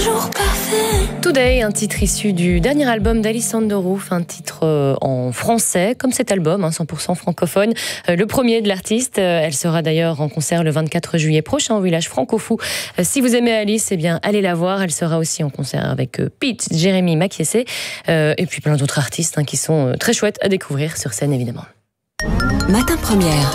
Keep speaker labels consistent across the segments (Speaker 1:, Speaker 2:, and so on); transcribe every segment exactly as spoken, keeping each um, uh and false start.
Speaker 1: jour parfait.
Speaker 2: Today, un titre issu du dernier album d'Alessandro Rouf, un titre euh, en français, comme cet album, hein, cent pour cent francophone, euh, le premier de l'artiste. Euh, elle sera d'ailleurs en concert le vingt-quatre juillet prochain au village Franco-Fou. Euh, si vous aimez Alice, eh bien, allez la voir. Elle sera aussi en concert avec euh, Pete, Jérémy Makiessé, euh, et puis plein d'autres artistes hein, qui sont euh, très chouettes à découvrir sur scène, évidemment.
Speaker 3: Matin Première.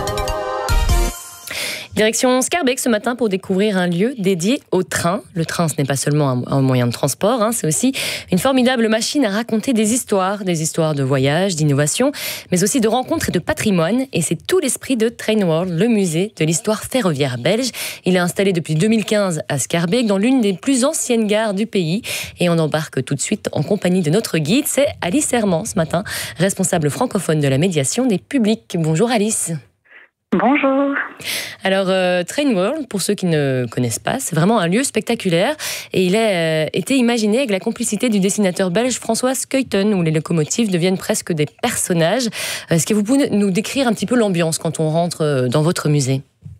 Speaker 2: Direction Scarbeck ce matin pour découvrir un lieu dédié au train. Le train, ce n'est pas seulement un, un moyen de transport, hein, c'est aussi une formidable machine à raconter des histoires, des histoires de voyage, d'innovation, mais aussi de rencontres et de patrimoine. Et c'est tout l'esprit de Train World, le musée de l'histoire ferroviaire belge. Il est installé depuis deux mille quinze à Scarbeck, dans l'une des plus anciennes gares du pays. Et on embarque tout de suite en compagnie de notre guide, c'est Alice Herman ce matin, responsable francophone de la médiation des publics. Bonjour Alice.
Speaker 4: Bonjour.
Speaker 2: Alors, euh, Train World, pour ceux qui ne connaissent pas, c'est vraiment un lieu spectaculaire et il a euh, été imaginé avec la complicité du dessinateur belge François Scheuten, où les locomotives deviennent presque des personnages. Est-ce que vous pouvez nous décrire un petit peu l'ambiance quand on rentre dans votre musée ?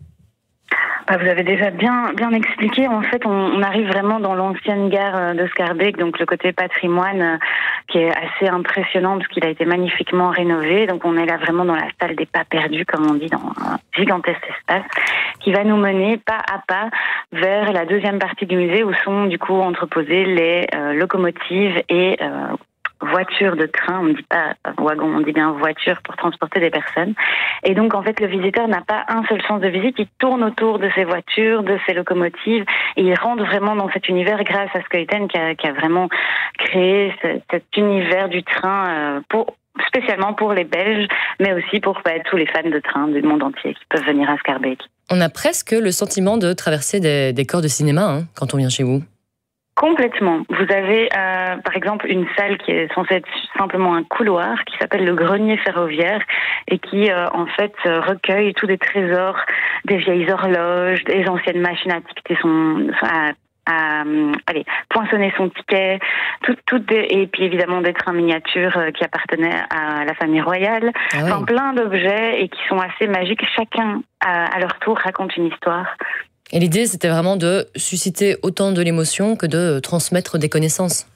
Speaker 4: Bah, vous avez déjà bien bien expliqué. En fait, on, on arrive vraiment dans l'ancienne gare de Scarbeck, donc le côté patrimoine euh, qui est assez impressionnant parce qu'il a été magnifiquement rénové. Donc on est là vraiment dans la salle des pas perdus, comme on dit, dans un gigantesque espace qui va nous mener pas à pas vers la deuxième partie du musée où sont du coup entreposées les euh, locomotives et euh, voiture de train, on ne dit pas wagon, on dit bien voiture pour transporter des personnes. Et donc, en fait, le visiteur n'a pas un seul sens de visite, il tourne autour de ces voitures, de ces locomotives, et il rentre vraiment dans cet univers grâce à Scheuten qui a, qui a vraiment créé ce, cet univers du train euh, pour spécialement pour les Belges, mais aussi pour bah, tous les fans de train du monde entier qui peuvent venir à Scarbeck.
Speaker 2: On a presque le sentiment de traverser des décors de cinéma hein, quand on vient chez vous.
Speaker 4: Complètement. Vous avez euh, par exemple une salle qui est censée être simplement un couloir qui s'appelle le grenier ferroviaire et qui euh, en fait euh, recueille tous des trésors, des vieilles horloges, des anciennes machines à ticketer son à, à allez poinçonner son ticket, tout, tout des, et puis évidemment des trains miniatures euh, qui appartenaient à la famille royale, ah ouais. Enfin plein d'objets et qui sont assez magiques. Chacun à, à leur tour raconte une histoire.
Speaker 2: Et l'idée, c'était vraiment de susciter autant de l'émotion que de transmettre des connaissances.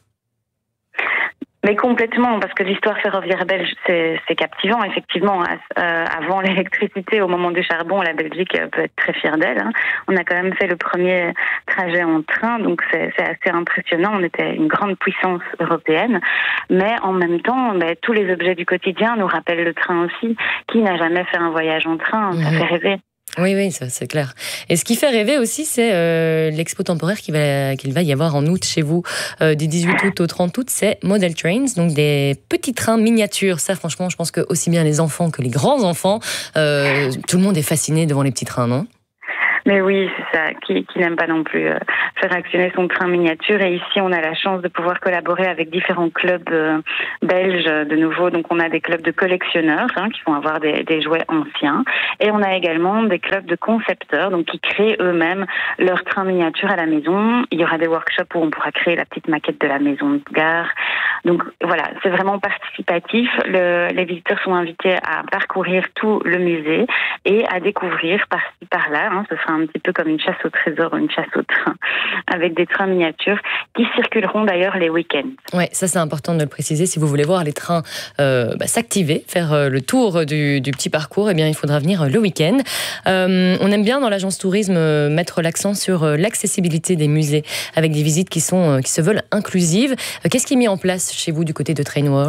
Speaker 4: Mais complètement, parce que l'histoire ferroviaire belge, c'est, c'est captivant, effectivement. Euh, avant l'électricité, au moment du charbon, la Belgique peut être très fière d'elle. Hein. On a quand même fait le premier trajet en train, donc c'est, c'est assez impressionnant. On était une grande puissance européenne. Mais en même temps, ben, tous les objets du quotidien nous rappellent le train aussi. Qui n'a jamais fait un voyage en train ? Ça mmh. fait rêver.
Speaker 2: Oui, oui, ça, c'est clair. Et ce qui fait rêver aussi, c'est euh, l'expo temporaire qu'il va, qu'il va y avoir en août chez vous, euh, du dix-huit août au trente août, c'est Model Trains, donc des petits trains miniatures. Ça, franchement, je pense que aussi bien les enfants que les grands enfants, euh, tout le monde est fasciné devant les petits trains, non ?
Speaker 4: Mais oui, c'est ça. Qui, qui n'aime pas non plus euh, faire actionner son train miniature. Et ici, on a la chance de pouvoir collaborer avec différents clubs euh, belges de nouveau. Donc, on a des clubs de collectionneurs hein, qui vont avoir des, des jouets anciens. Et on a également des clubs de concepteurs, donc qui créent eux-mêmes leur train miniature à la maison. Il y aura des workshops où on pourra créer la petite maquette de la maison de gare. Donc voilà, c'est vraiment participatif. Le, les visiteurs sont invités à parcourir tout le musée et à découvrir par-ci par-là. Hein, ce sera un petit peu comme une chasse au trésor ou une chasse au train, avec des trains miniatures qui circuleront d'ailleurs les week-ends.
Speaker 2: Oui, ça c'est important de le préciser. Si vous voulez voir les trains euh, bah, s'activer, faire euh, le tour du, du petit parcours, eh bien, il faudra venir le week-end. Euh, on aime bien dans l'agence tourisme euh, mettre l'accent sur euh, l'accessibilité des musées, avec des visites qui, sont, euh, qui se veulent inclusives. Euh, qu'est-ce qui est mis en place chez vous du côté de Train World ?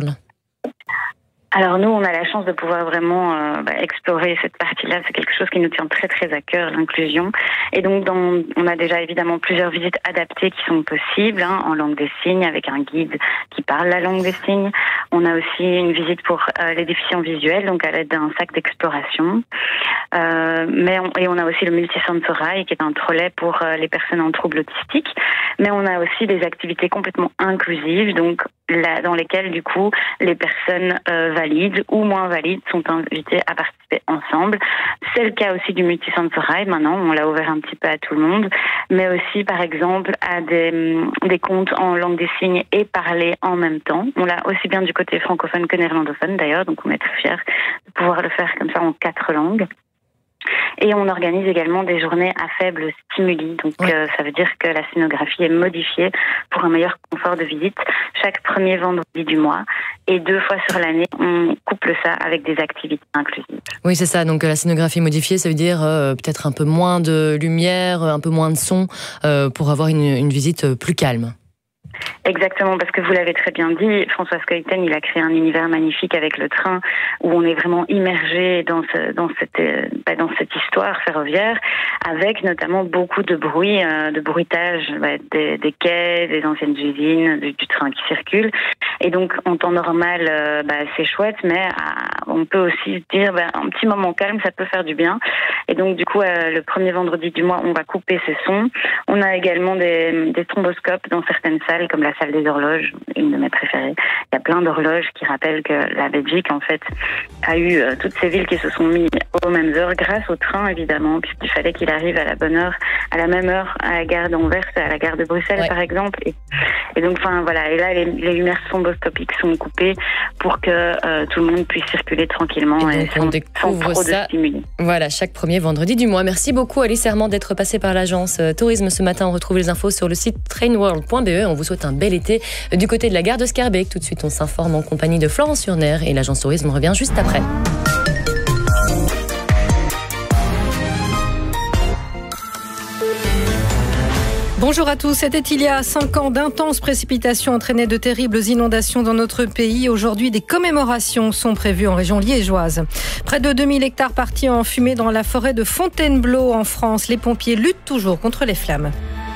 Speaker 4: Alors nous, on a la chance de pouvoir vraiment euh, bah, explorer cette partie-là. C'est quelque chose qui nous tient très très à cœur, l'inclusion. Et donc, dans, on a déjà évidemment plusieurs visites adaptées qui sont possibles, hein, en langue des signes, avec un guide qui parle la langue des signes. On a aussi une visite pour euh, les déficients visuels, donc à l'aide d'un sac d'exploration. Euh, mais on, et on a aussi le multisensorail, qui est un trolley pour euh, les personnes en troubles autistiques. Mais on a aussi des activités complètement inclusives, donc là, dans lesquelles du coup les personnes euh, valides ou moins valides sont invitées à participer ensemble. C'est le cas aussi du multisensorail. Maintenant, on l'a ouvert un petit peu à tout le monde, mais aussi par exemple à des des contes en langue des signes et parler en même temps. On l'a aussi bien du côté francophone que néerlandophone d'ailleurs, donc on est très fiers de pouvoir le faire comme ça en quatre langues. Et on organise également des journées à faible stimuli. Donc, ouais. euh, ça veut dire que la scénographie est modifiée pour un meilleur confort de visite chaque premier vendredi du mois. Et deux fois sur l'année, on couple ça avec des activités inclusives.
Speaker 2: Oui, c'est ça. Donc, la scénographie modifiée, ça veut dire euh, peut-être un peu moins de lumière, un peu moins de son, euh, pour avoir une, une visite plus calme.
Speaker 4: Exactement, parce que vous l'avez très bien dit, François Skeuten, il a créé un univers magnifique avec le train où on est vraiment immergé dans, ce, dans, cette, bah, dans cette histoire ferroviaire, avec notamment beaucoup de bruit, euh, de bruitage bah, des, des quais, des anciennes usines, du, du train qui circule. Et donc, en temps normal, euh, bah, c'est chouette, mais euh, on peut aussi se dire, bah, un petit moment calme, ça peut faire du bien. Et donc, du coup, euh, le premier vendredi du mois, on va couper ces sons. On a également des, des stromboscopes dans certaines salles, comme la salle des horloges, une de mes préférées. Il y a plein d'horloges qui rappellent que la Belgique, en fait, a eu euh, toutes ces villes qui se sont mises aux mêmes heures grâce au train, évidemment, puisqu'il fallait qu'il arrive à la bonne heure, à la même heure, à la gare d'Anvers, à la gare de Bruxelles, ouais. par exemple. Et, et donc, enfin, voilà. Et là, les, les lumières stromboscopiques sont coupées pour que euh, tout le monde puisse circuler tranquillement et,
Speaker 2: et donc,
Speaker 4: sans,
Speaker 2: on découvre
Speaker 4: sans trop
Speaker 2: ça.
Speaker 4: de stimuli.
Speaker 2: Voilà, chaque premier vendredi du mois. Merci beaucoup, Alice Herman, d'être passée par l'agence Tourisme ce matin. On retrouve les infos sur le site trainworld point b e. On vous souhaite un bel été du côté de la gare de Schaerbeek. Tout de suite, on s'informe en compagnie de Florence Urner et l'agence Tourisme revient juste après.
Speaker 1: Bonjour à tous. C'était il y a cinq ans. D'intenses précipitations entraînaient de terribles inondations dans notre pays. Aujourd'hui, des commémorations sont prévues en région liégeoise. Près de deux mille hectares partis en fumée dans la forêt de Fontainebleau en France. Les pompiers luttent toujours contre les flammes.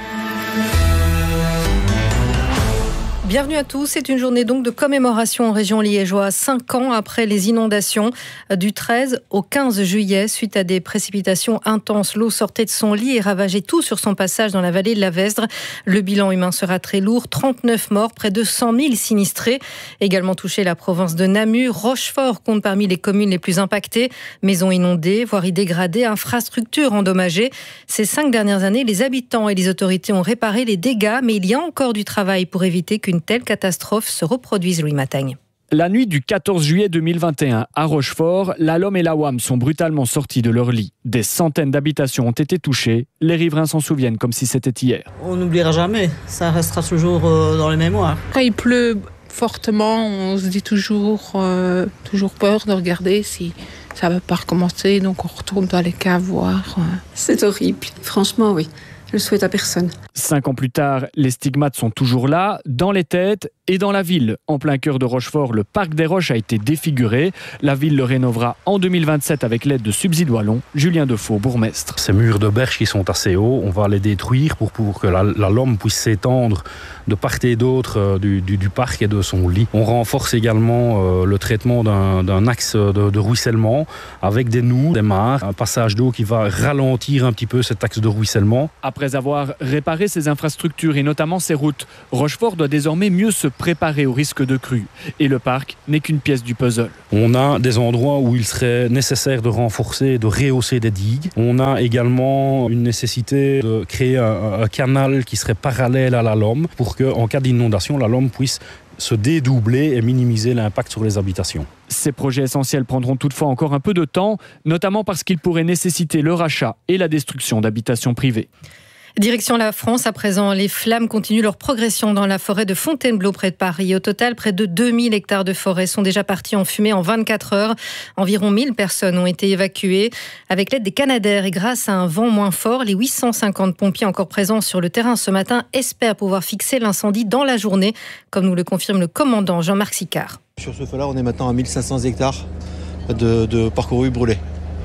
Speaker 1: Bienvenue à tous. C'est une journée donc de commémoration en région liégeoise, cinq ans après les inondations du treize au quinze juillet. Suite à des précipitations intenses, l'eau sortait de son lit et ravageait tout sur son passage dans la vallée de la Vesdre. Le bilan humain sera très lourd, trente-neuf morts, près de cent mille sinistrés. Également touché la province de Namur. Rochefort compte parmi les communes les plus impactées. Maisons inondées, voiries dégradées, infrastructures endommagées. Ces cinq dernières années, les habitants et les autorités ont réparé les dégâts, mais il y a encore du travail pour éviter qu'une Une telle catastrophe se reproduise, Louis Matagne.
Speaker 5: La nuit du quatorze juillet deux mille vingt et un, à Rochefort, la Lomme et la Wam sont brutalement sortis de leur lit. Des centaines d'habitations ont été touchées. Les riverains s'en souviennent comme si c'était hier.
Speaker 6: On n'oubliera jamais, ça restera toujours dans les mémoires.
Speaker 7: Quand il pleut fortement, on se dit toujours, euh, toujours peur de regarder si ça ne va pas recommencer. Donc on retourne dans les caves voir.
Speaker 8: C'est horrible, franchement oui. Je le souhaite à personne.
Speaker 5: Cinq ans plus tard, les stigmates sont toujours là, dans les têtes et dans la ville. En plein cœur de Rochefort, le parc des Roches a été défiguré. La ville le rénovera en deux mille vingt-sept avec l'aide de Subsides Wallons. Julien Defoe, bourgmestre.
Speaker 9: Ces murs de berge qui sont assez hauts, on va les détruire pour, pour que la, la Lomme puisse s'étendre de part et d'autre euh, du, du, du parc et de son lit. On renforce également euh, le traitement d'un, d'un axe de, de ruissellement avec des noues, des mares, un passage d'eau qui va ralentir un petit peu cet axe de ruissellement.
Speaker 5: Après avoir réparé ses infrastructures et notamment ses routes, Rochefort doit désormais mieux se préparer au risque de crue. Et le parc n'est qu'une pièce du puzzle.
Speaker 9: On a des endroits où il serait nécessaire de renforcer et de rehausser des digues. On a également une nécessité de créer un, un canal qui serait parallèle à la Lomme pour qu'en cas d'inondation, la Lomme puisse se dédoubler et minimiser l'impact sur les habitations.
Speaker 5: Ces projets essentiels prendront toutefois encore un peu de temps, notamment parce qu'ils pourraient nécessiter le rachat et la destruction d'habitations privées.
Speaker 1: Direction la France, à présent, les flammes continuent leur progression dans la forêt de Fontainebleau près de Paris. Au total, près de deux mille hectares de forêt sont déjà partis en fumée en vingt-quatre heures. Environ mille personnes ont été évacuées. Avec l'aide des Canadair et grâce à un vent moins fort, les huit cent cinquante pompiers encore présents sur le terrain ce matin espèrent pouvoir fixer l'incendie dans la journée, comme nous le confirme le commandant Jean-Marc Sicard.
Speaker 10: Sur ce feu-là, on est maintenant à mille cinq cents hectares de, de parcourus brûlés.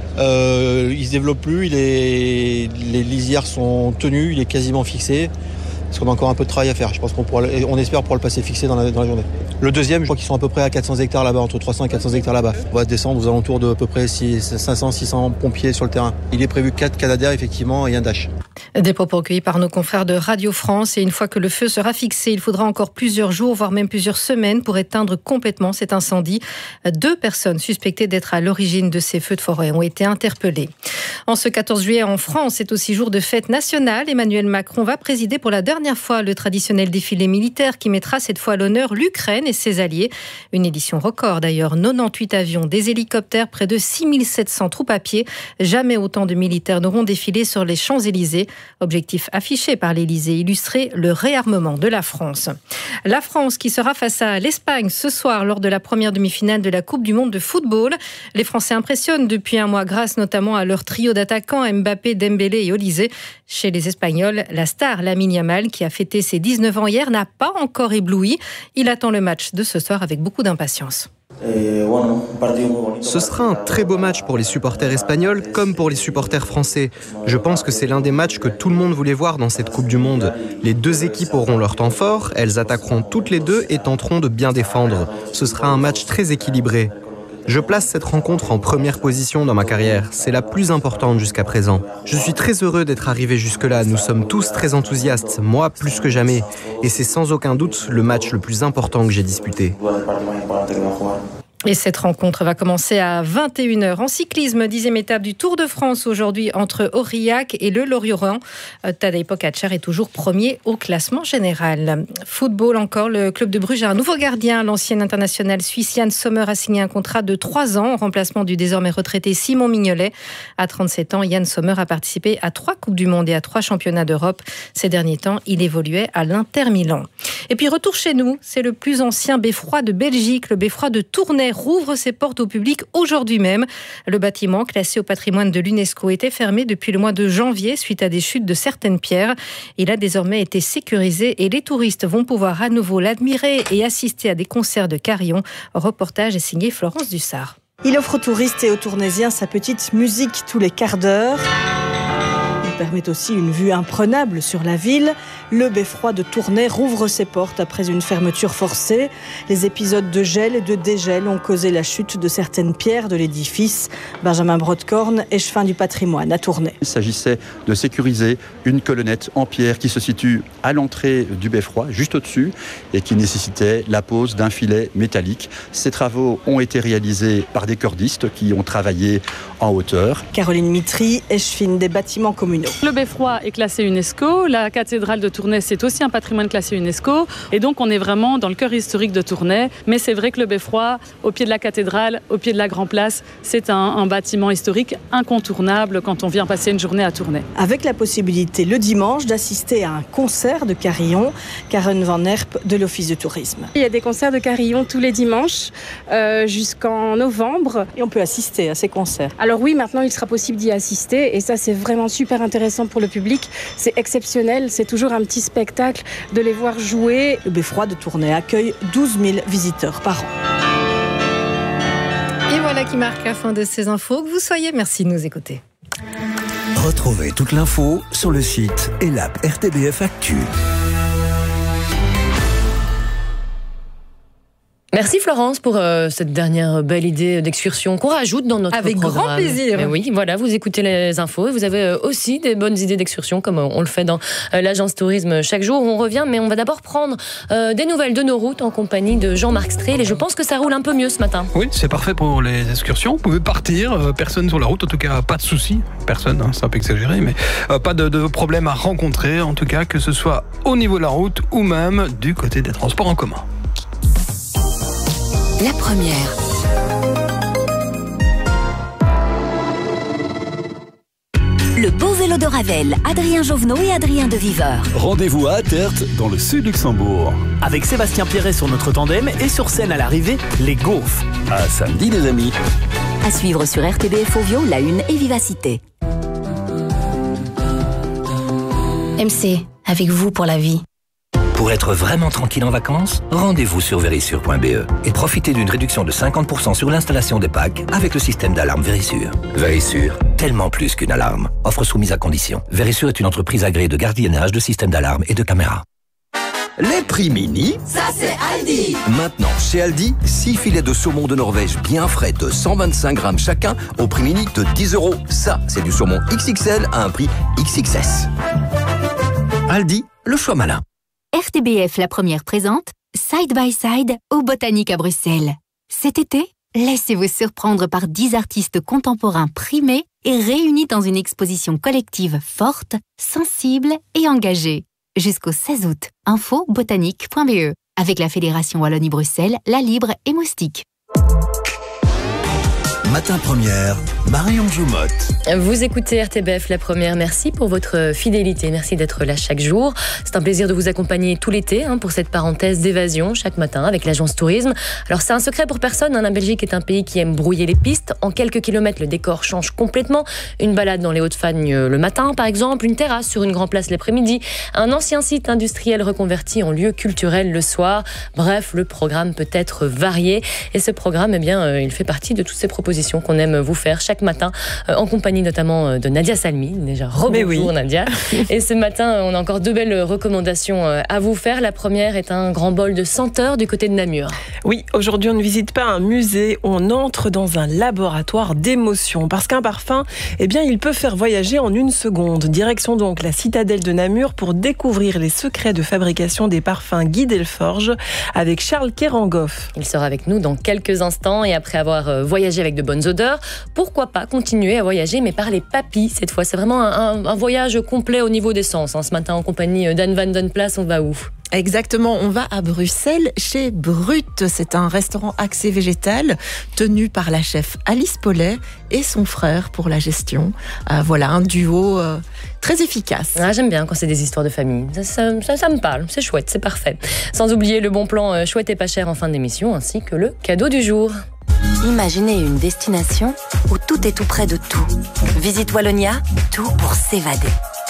Speaker 10: Euh, il se développe plus, il est, les lisières sont tenues, il est quasiment fixé. Parce qu'on a encore un peu de travail à faire. Je pense qu'on pourra, on espère pouvoir le passer fixé dans la, dans la journée. Le deuxième, je crois qu'ils sont à peu près à quatre cents hectares là-bas, entre trois cents et quatre cents hectares là-bas. On va descendre aux alentours de à peu près cinq cents à six cents pompiers sur le terrain. Il est prévu quatre Canadair effectivement et un Dash.
Speaker 1: Des propos recueillis par nos confrères de Radio France. Et une fois que le feu sera fixé, il faudra encore plusieurs jours, voire même plusieurs semaines pour éteindre complètement cet incendie. Deux personnes suspectées d'être à l'origine de ces feux de forêt ont été interpellées. En ce quatorze juillet en France, c'est aussi jour de fête nationale. Emmanuel Macron va présider pour la dernière fois le traditionnel défilé militaire qui mettra cette fois à l'honneur l'Ukraine et ses alliés. Une édition record d'ailleurs, quatre-vingt-dix-huit avions, des hélicoptères, près de six mille sept cents troupes à pied. Jamais autant de militaires n'auront défilé sur les Champs-Élysées. Objectif affiché par l'Élysée, illustrer le réarmement de la France. La France qui sera face à l'Espagne ce soir lors de la première demi-finale de la Coupe du Monde de football. Les Français impressionnent depuis un mois grâce notamment à leur trio d'attaquants Mbappé, Dembélé et Olise. Chez les Espagnols, la star Lamine Yamal qui a fêté ses dix-neuf ans hier n'a pas encore ébloui. Il attend le match de ce soir avec beaucoup d'impatience.
Speaker 11: Ce sera un très beau match pour les supporters espagnols comme pour les supporters français. Je pense que c'est l'un des matchs que tout le monde voulait voir dans cette Coupe du Monde. Les deux équipes auront leur temps fort, elles attaqueront toutes les deux et tenteront de bien défendre. Ce sera un match très équilibré. Je place cette rencontre en première position dans ma carrière. C'est la plus importante jusqu'à présent. Je suis très heureux d'être arrivé jusque-là. Nous sommes tous très enthousiastes, moi plus que jamais. Et c'est sans aucun doute le match le plus important que j'ai disputé.
Speaker 1: Et cette rencontre va commencer à vingt et une heures. En cyclisme, dixième étape du Tour de France aujourd'hui entre Aurillac et le Lorient. Tadej Pogačar est toujours premier au classement général. Football encore, le club de Bruges a un nouveau gardien. L'ancien international suisse Yann Sommer a signé un contrat de trois ans en remplacement du désormais retraité Simon Mignolet. À trente-sept ans, Yann Sommer a participé à trois Coupes du Monde et à trois Championnats d'Europe. Ces derniers temps, il évoluait à l'Inter Milan. Et puis retour chez nous, c'est le plus ancien beffroi de Belgique, le beffroi de Tournai rouvre ses portes au public aujourd'hui même. Le bâtiment, classé au patrimoine de l'UNESCO, était fermé depuis le mois de janvier suite à des chutes de certaines pierres. Il a désormais été sécurisé et les touristes vont pouvoir à nouveau l'admirer et assister à des concerts de carillon. Reportage est signé Florence Dussard.
Speaker 12: Il offre aux touristes et aux Tournaisiens sa petite musique tous les quarts d'heure. Il permet aussi une vue imprenable sur la ville. Le beffroi de Tournai rouvre ses portes après une fermeture forcée. Les épisodes de gel et de dégel ont causé la chute de certaines pierres de l'édifice. Benjamin Brodkorn, échevin du patrimoine à Tournai.
Speaker 13: Il s'agissait de sécuriser une colonnette en pierre qui se situe à l'entrée du beffroi, juste au-dessus, et qui nécessitait la pose d'un filet métallique. Ces travaux ont été réalisés par des cordistes qui ont travaillé en hauteur.
Speaker 12: Caroline Mitry, échevine des bâtiments communaux.
Speaker 14: Le beffroi est classé UNESCO, la cathédrale de Tournai c'est aussi un patrimoine classé UNESCO et donc on est vraiment dans le cœur historique de Tournai, mais c'est vrai que le beffroi au pied de la cathédrale, au pied de la Grand Place, c'est un, un bâtiment historique incontournable quand on vient passer une journée à Tournai.
Speaker 12: Avec la possibilité le dimanche d'assister à un concert de carillon, Karen Van Herp de l'Office de tourisme.
Speaker 15: Il y a des concerts de carillon tous les dimanches euh, jusqu'en novembre.
Speaker 12: Et on peut assister à ces concerts.
Speaker 15: Alors oui, maintenant il sera possible d'y assister et ça c'est vraiment super intéressant pour le public, c'est exceptionnel, c'est toujours un petit spectacle de les voir jouer.
Speaker 12: Le beffroi de Tournai accueille douze mille visiteurs par an.
Speaker 1: Et voilà qui marque la fin de ces infos. Que vous soyez, merci de nous écouter.
Speaker 16: Retrouvez toute l'info sur le site et l'app R T B F Actu.
Speaker 2: Merci Florence pour euh, cette dernière belle idée d'excursion qu'on rajoute dans notre
Speaker 1: Avec
Speaker 2: programme.
Speaker 1: Avec grand plaisir.
Speaker 2: Mais oui, voilà, vous écoutez les infos et vous avez euh, aussi des bonnes idées d'excursion comme euh, on le fait dans euh, l'agence tourisme chaque jour. On revient, mais on va d'abord prendre euh, des nouvelles de nos routes en compagnie de Jean-Marc Strehl et je pense que ça roule un peu mieux ce matin.
Speaker 17: Oui, c'est parfait pour les excursions. Vous pouvez partir, euh, personne sur la route, en tout cas pas de soucis. Personne, hein, c'est un peu exagéré, mais euh, pas de, de problème à rencontrer, en tout cas que ce soit au niveau de la route ou même du côté des transports en commun.
Speaker 3: La première. Le beau vélo de Ravel, Adrien Jovenot et Adrien de Viveur.
Speaker 18: Rendez-vous à Attert, dans le sud Luxembourg.
Speaker 19: Avec Sébastien Pierret sur notre tandem et sur scène à l'arrivée, les Gaufres.
Speaker 18: À samedi les amis.
Speaker 3: À suivre sur R T B F Ovio, La Une et Vivacité.
Speaker 20: M C, avec vous pour la vie.
Speaker 21: Pour être vraiment tranquille en vacances, rendez-vous sur Verisure point b e et profitez d'une réduction de cinquante pour cent sur l'installation des packs avec le système d'alarme Verisure. Verisure, tellement plus qu'une alarme. Offre soumise à condition. Verisure est une entreprise agréée de gardiennage de systèmes d'alarme et de caméras.
Speaker 16: Les prix mini,
Speaker 4: ça c'est Aldi.
Speaker 16: Maintenant, chez Aldi, six filets de saumon de Norvège bien frais de cent vingt-cinq grammes chacun au prix mini de dix euros. Ça, c'est du saumon X X L à un prix X X S. Aldi, le choix malin.
Speaker 3: R T B F La Première présente Side by Side au Botanique à Bruxelles. Cet été, laissez-vous surprendre par dix artistes contemporains primés et réunis dans une exposition collective forte, sensible et engagée. Jusqu'au seize août. Info botanique point b e. Avec la Fédération Wallonie-Bruxelles, La Libre et Moustique.
Speaker 16: Matin Première, Marion Joumotte.
Speaker 2: Vous écoutez R T B F La Première. Merci pour votre fidélité. Merci d'être là chaque jour. C'est un plaisir de vous accompagner tout l'été hein, pour cette parenthèse d'évasion chaque matin avec l'agence tourisme. Alors c'est un secret pour personne. Hein. La Belgique est un pays qui aime brouiller les pistes. En quelques kilomètres, le décor change complètement. Une balade dans les Hauts-de-Fagne le matin, par exemple. Une terrasse sur une grande place l'après-midi. Un ancien site industriel reconverti en lieu culturel le soir. Bref, le programme peut être varié. Et ce programme, eh bien, euh, il fait partie de toutes ces propositions qu'on aime vous faire chaque matin, euh, en compagnie notamment de Nadia Salmi. Déjà, rebonjour oui. Nadia. Et ce matin, on a encore deux belles recommandations à vous faire. La première est un grand bol de senteurs du côté de Namur.
Speaker 22: Oui, aujourd'hui, on ne visite pas un musée, on entre dans un laboratoire d'émotions. Parce qu'un parfum, eh bien, il peut faire voyager en une seconde. Direction donc la citadelle de Namur pour découvrir les secrets de fabrication des parfums Guy Delforge avec Charles Kerangoff.
Speaker 2: Il sera avec nous dans quelques instants et après avoir voyagé avec de bonnes odeurs, pourquoi pas continuer à voyager mais par les papilles cette fois. C'est vraiment un, un, un voyage complet au niveau des sens. Hein. Ce matin en compagnie d'Anne Van Den Plas, on va où ?
Speaker 23: Exactement, on va à Bruxelles chez Brut. C'est un restaurant axé végétal tenu par la chef Alice Paulet et son frère pour la gestion. Euh, voilà, un duo euh, très efficace.
Speaker 2: Ah, j'aime bien quand c'est des histoires de famille. Ça, ça, ça, ça me parle, c'est chouette, c'est parfait. Sans oublier le bon plan euh, chouette et pas cher en fin d'émission, ainsi que le cadeau du jour.
Speaker 20: Imaginez une destination où tout est tout près de tout. Visite Wallonia, tout pour s'évader.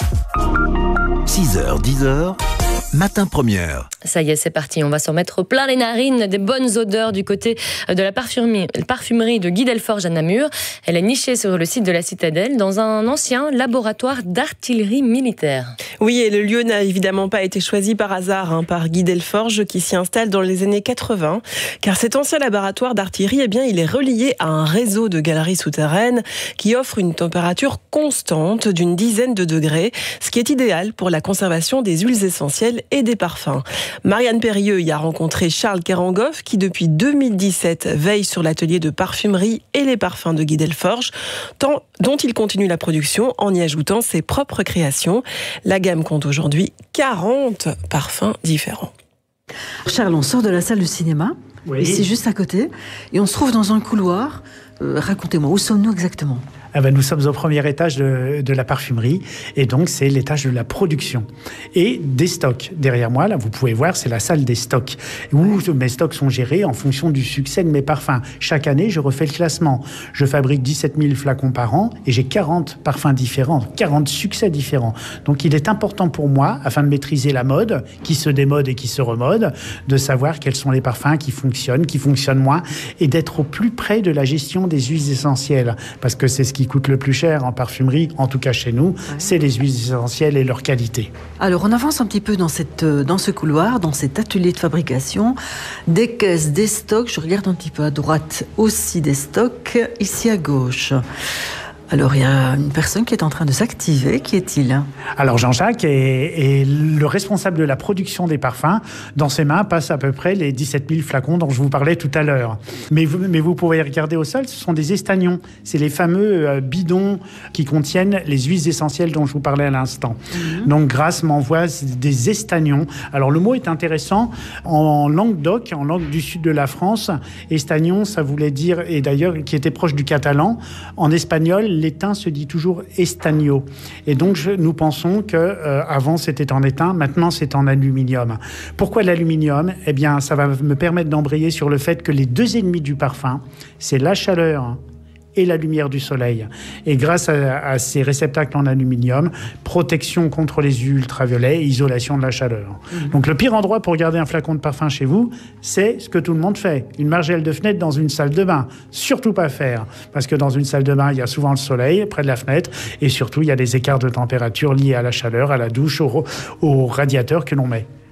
Speaker 16: six heures, dix heures, Matin Première.
Speaker 2: Ça y est, c'est parti. On va s'en mettre plein les narines des bonnes odeurs du côté de la parfumerie, parfumerie de Guy Delforge à Namur. Elle est nichée sur le site de la Citadelle dans un ancien laboratoire d'artillerie militaire.
Speaker 22: Oui, et le lieu n'a évidemment pas été choisi par hasard hein, par Guy Delforge qui s'y installe dans les années quatre-vingts. Car cet ancien laboratoire d'artillerie, eh bien, il est relié à un réseau de galeries souterraines qui offre une température constante d'une dizaine de degrés, ce qui est idéal pour la conservation des huiles essentielles et des parfums. Marianne Périeux y a rencontré Charles Kerangoff qui depuis deux mille dix-sept veille sur l'atelier de parfumerie et les parfums de Guy Delforge, tant, dont il continue la production en y ajoutant ses propres créations. La gamme compte aujourd'hui quarante parfums différents.
Speaker 24: Charles, on sort de la salle de cinéma, oui. Ici juste à côté, et on se trouve dans un couloir. Euh, racontez-moi, où sommes-nous exactement ?
Speaker 25: Ah ben nous sommes au premier étage de, de la parfumerie et donc c'est l'étage de la production et des stocks. Derrière moi, là, vous pouvez voir, c'est la salle des stocks où mes stocks sont gérés en fonction du succès de mes parfums. Chaque année, je refais le classement. Je fabrique dix-sept mille flacons par an et j'ai quarante parfums différents, quarante succès différents. Donc il est important pour moi, afin de maîtriser la mode, qui se démode et qui se remode, de savoir quels sont les parfums qui fonctionnent, qui fonctionnent moins et d'être au plus près de la gestion des huiles essentielles. Parce que c'est ce qui qui coûte le plus cher en parfumerie, en tout cas chez nous, ouais. C'est les huiles essentielles et leur qualité.
Speaker 24: Alors on avance un petit peu dans, cette, dans ce couloir, dans cet atelier de fabrication, des caisses, des stocks, je regarde un petit peu à droite aussi des stocks, ici à gauche. Alors, il y a une personne qui est en train de s'activer. Qui est-il ?
Speaker 25: Alors, Jean-Jacques est, est le responsable de la production des parfums. Dans ses mains passent à peu près les dix-sept mille flacons dont je vous parlais tout à l'heure. Mais vous, mais vous pouvez regarder au sol, ce sont des estagnons. C'est les fameux euh, bidons qui contiennent les huiles essentielles dont je vous parlais à l'instant. Mmh. Donc, Grasse m'envoie des estagnons. Alors, le mot est intéressant. En Languedoc, en langue du sud de la France, estagnon, ça voulait dire, et d'ailleurs, qui était proche du catalan. En espagnol, l'étain se dit toujours estagno. Et donc, je, nous pensons que euh, avant c'était en étain, maintenant c'est en aluminium. Pourquoi l'aluminium ? Eh bien, ça va me permettre d'embrayer sur le fait que les deux ennemis du parfum, c'est la chaleur et la lumière du soleil. Et grâce à, à ces réceptacles en aluminium, protection contre les ultraviolets et isolation de la chaleur. Mmh. Donc le pire endroit pour garder un flacon de parfum chez vous, c'est ce que tout le monde fait. Une margelle de fenêtre dans une salle de bain. Surtout pas faire. Parce que dans une salle de bain, il y a souvent le soleil près de la fenêtre et surtout, il y a des écarts de température liés à la chaleur, à la douche, au, au radiateur que l'on met.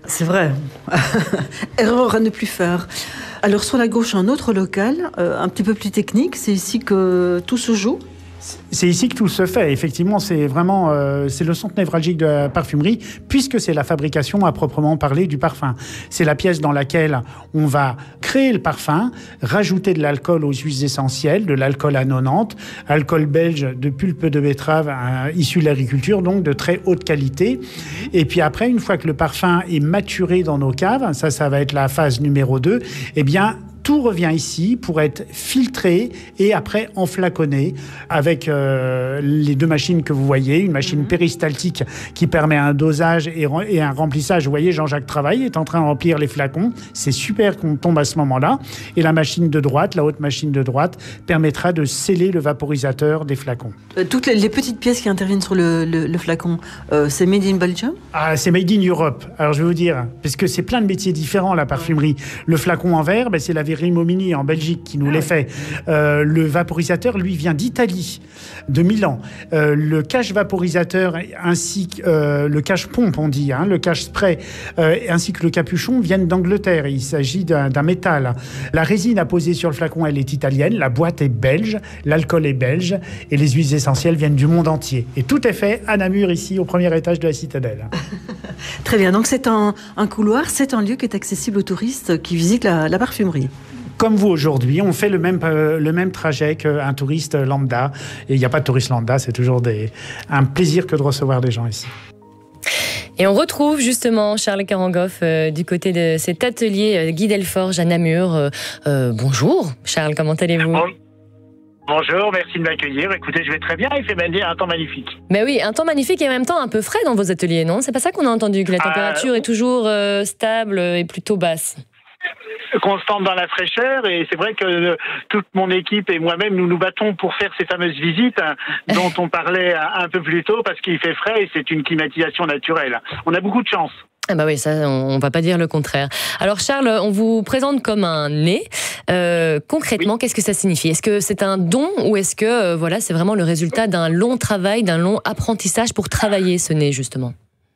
Speaker 24: C'est vrai. Erreur à ne plus faire. Alors sur la gauche, un autre local, euh, un petit peu plus technique. C'est ici que tout se joue.
Speaker 25: C'est ici que tout se fait. Effectivement, c'est vraiment euh, c'est le centre névralgique de la parfumerie, puisque c'est la fabrication à proprement parler du parfum. C'est la pièce dans laquelle on va créer le parfum, rajouter de l'alcool aux huiles essentielles, de l'alcool à quatre-vingt-dix, alcool belge de pulpe de betterave euh, issu de l'agriculture, donc de très haute qualité. Et puis après, une fois que le parfum est maturé dans nos caves, ça, ça va être la phase numéro deux, eh bien, tout revient ici pour être filtré et après enflaconné avec euh, les deux machines que vous voyez. Une machine péristaltique qui permet un dosage et, et un remplissage. Vous voyez, Jean-Jacques Travail est en train de remplir les flacons. C'est super qu'on tombe à ce moment-là. Et la machine de droite, la haute machine de droite, permettra de sceller le vaporisateur des flacons.
Speaker 24: Euh, toutes les, les petites pièces qui interviennent sur le, le, le flacon, euh, c'est made in Belgium ?
Speaker 25: Ah, c'est made in Europe. Alors je vais vous dire, parce que c'est plein de métiers différents, la parfumerie. Le flacon en verre, ben, c'est la Rimomini en Belgique qui nous ah, les fait. Euh, le vaporisateur, lui, vient d'Italie, de Milan. Euh, le cache vaporisateur ainsi que euh, le cache pompe, on dit, hein, le cache spray, euh, ainsi que le capuchon viennent d'Angleterre. Il s'agit d'un, d'un métal. La résine à poser sur le flacon, elle est italienne. La boîte est belge. L'alcool est belge. Et les huiles essentielles viennent du monde entier. Et tout est fait à Namur, ici, au premier étage de la Citadelle.
Speaker 24: Très bien. Donc c'est un, un couloir, c'est un lieu qui est accessible aux touristes qui visitent la, la parfumerie.
Speaker 25: Comme vous aujourd'hui, on fait le même, euh, le même trajet qu'un touriste lambda. Et il n'y a pas de touriste lambda, c'est toujours des, un plaisir que de recevoir des gens ici.
Speaker 2: Et on retrouve justement Charles Carangoff euh, du côté de cet atelier euh, Guy Delforge à Namur. Euh, euh, bonjour Charles, comment allez-vous ?
Speaker 4: Bon. Bonjour, merci de m'accueillir. Écoutez, je vais très bien, il fait un temps magnifique.
Speaker 2: Mais oui, un temps magnifique et en même temps un peu frais dans vos ateliers, non ? C'est pas ça qu'on a entendu, que la température euh... est toujours euh, stable et plutôt basse ?
Speaker 4: Constante dans la fraîcheur, et c'est vrai que toute mon équipe et moi-même, nous nous battons pour faire ces fameuses visites hein, dont on parlait un peu plus tôt, parce qu'il fait frais et c'est une climatisation naturelle. On a beaucoup de chance.
Speaker 2: Ah bah oui, ça, on va pas dire le contraire. Alors Charles, on vous présente comme un nez. Euh, concrètement, oui. Qu'est-ce que ça signifie ? Est-ce que c'est un don ou est-ce que euh, voilà, c'est vraiment le résultat d'un long travail, d'un long apprentissage pour travailler ce nez justement ?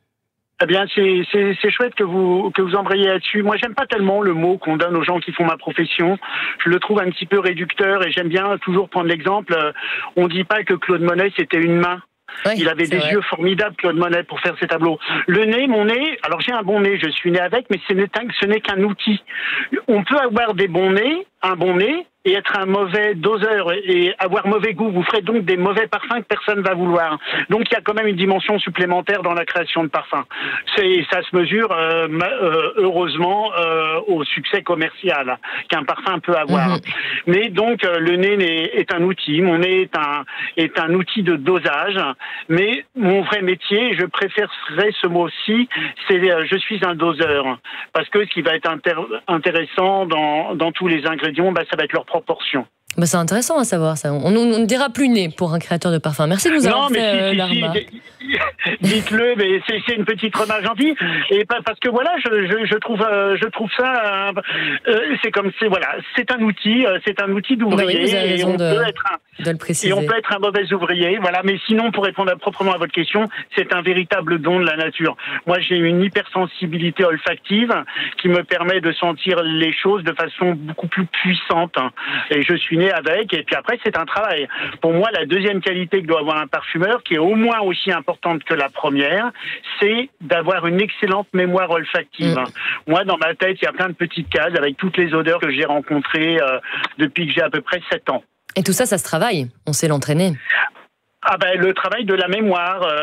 Speaker 4: Eh bien, c'est, c'est, c'est chouette que vous, que vous embrayez là-dessus. Moi, j'aime pas tellement le mot qu'on donne aux gens qui font ma profession. Je le trouve un petit peu réducteur et j'aime bien toujours prendre l'exemple. On dit pas que Claude Monet, c'était une main. Oui, il avait des vrai. yeux formidables, Claude Monet, pour faire ses tableaux. Le nez, mon nez, alors j'ai un bon nez, je suis né avec, mais ce n'est, un, ce n'est qu'un outil. On peut avoir des bons nez, un bon nez, et être un mauvais doseur et avoir mauvais goût. Vous ferez donc des mauvais parfums que personne ne va vouloir. Donc il y a quand même une dimension supplémentaire dans la création de parfums. C'est, ça se mesure euh, euh, heureusement euh, au succès commercial qu'un parfum peut avoir. Mmh. Mais donc euh, le nez est un outil, mon nez est un, est un outil de dosage, mais mon vrai métier, je préférerais ce mot-ci, c'est euh, je suis un doseur. Parce que ce qui va être inter- intéressant dans, dans tous les ingrédients, bah, ça va être leur proportion.
Speaker 2: Bah c'est intéressant à savoir ça. On ne dira plus nez pour un créateur de parfum. Merci de nous avoir
Speaker 4: non,
Speaker 2: fait
Speaker 4: mais si,
Speaker 2: euh,
Speaker 4: si,
Speaker 2: la
Speaker 4: si,
Speaker 2: remarque.
Speaker 4: Dites-le, mais c'est, c'est une petite remarque gentille. Et pas parce que voilà, je, je, je trouve, euh, je trouve ça, euh, c'est comme c'est voilà, c'est un outil, euh, c'est un outil d'ouvrier.
Speaker 2: Bah oui, vous avez raison
Speaker 4: et on
Speaker 2: de,
Speaker 4: peut être un,
Speaker 2: de le préciser.
Speaker 4: Et on peut être un mauvais ouvrier, voilà. Mais sinon, pour répondre à, proprement à votre question, c'est un véritable don de la nature. Moi, j'ai une hypersensibilité olfactive qui me permet de sentir les choses de façon beaucoup plus puissante. Et je suis né avec. Et puis après, c'est un travail. Pour moi, la deuxième qualité que doit avoir un parfumeur, qui est au moins aussi importante que la première, c'est d'avoir une excellente mémoire olfactive. Mmh. Moi, dans ma tête, il y a plein de petites cases avec toutes les odeurs que j'ai rencontrées euh, depuis que j'ai à peu près sept ans.
Speaker 2: Et tout ça, ça se travaille. On sait l'entraîner.
Speaker 4: Ah ben, le travail de la mémoire. Euh